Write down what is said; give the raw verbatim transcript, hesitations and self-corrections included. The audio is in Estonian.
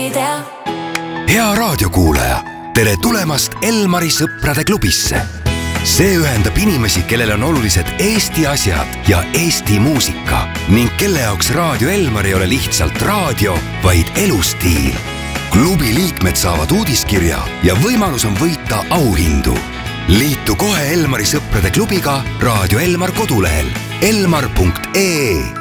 Hea raadiokuulaja, tere tulemast Elmari sõprade klubisse. See ühendab inimesi, kellel on olulised Eesti asjad ja Eesti muusika ning kelle jaoks Raadio Elmar ei ole lihtsalt raadio, vaid elustiil. Klubi liikmed saavad uudiskirja ja võimalus on võita auhindu. Liitu kohe Elmari sõprade klubiga Raadio Elmar kodulehel elmar punkt ee.